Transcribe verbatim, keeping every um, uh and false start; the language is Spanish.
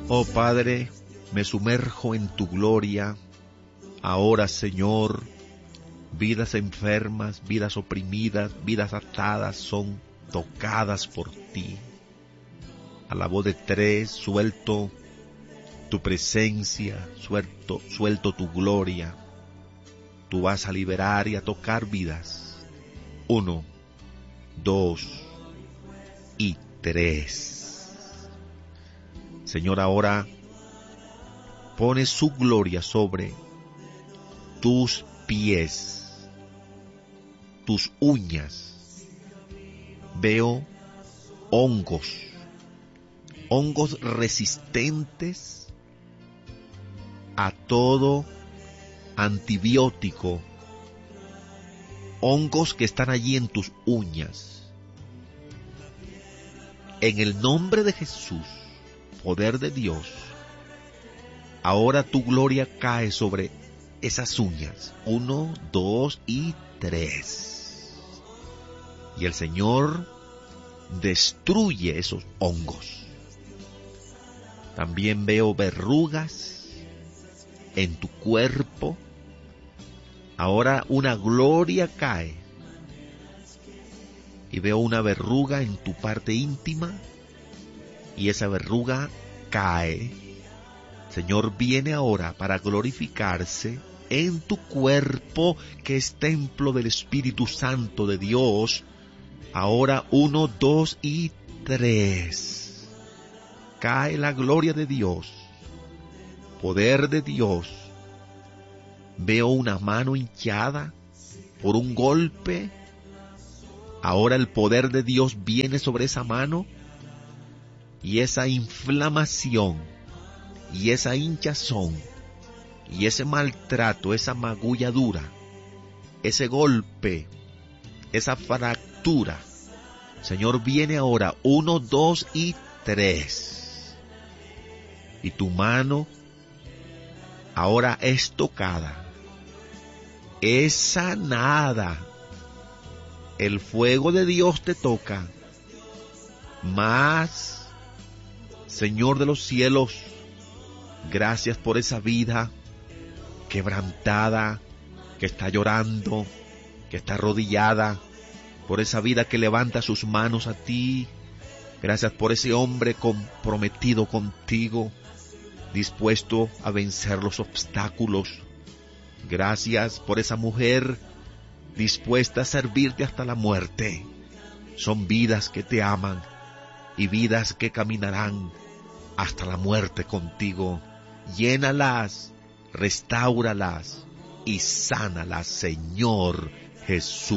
Oh Padre, me sumerjo en tu gloria. Ahora, Señor, vidas enfermas, vidas oprimidas, vidas atadas son tocadas por ti. A la voz de tres, suelto tu presencia, suelto, suelto tu gloria. Tú vas a liberar y a tocar vidas. Uno, dos y tres. Señor, ahora pone su gloria sobre tus pies, tus uñas. Veo hongos, hongos resistentes a todo antibiótico, hongos que están allí en tus uñas. En el nombre de Jesús, poder de Dios, ahora tu gloria cae sobre esas uñas. Uno, dos y tres. Y el Señor destruye esos hongos. También veo verrugas en tu cuerpo. Ahora una gloria cae. Y veo una verruga en tu parte íntima. Y esa verruga cae. Señor, viene ahora para glorificarse en tu cuerpo, que es templo del Espíritu Santo de Dios. Ahora uno, dos y tres. Cae la gloria de Dios, poder de Dios. Veo una mano hinchada por un golpe. Ahora el poder de Dios viene sobre esa mano. Y esa inflamación, y esa hinchazón, y ese maltrato, esa magulladura, ese golpe, esa fractura, Señor, viene ahora, uno, dos y tres. Y tu mano ahora es tocada, es sanada. El fuego de Dios te toca. Más, Señor de los cielos, gracias por esa vida quebrantada, que está llorando, que está arrodillada, por esa vida que levanta sus manos a ti. Gracias por ese hombre comprometido contigo, dispuesto a vencer los obstáculos. Gracias por esa mujer dispuesta a servirte hasta la muerte. Son vidas que te aman y vidas que caminarán hasta la muerte contigo. Llénalas, restáuralas y sánalas, Señor Jesús.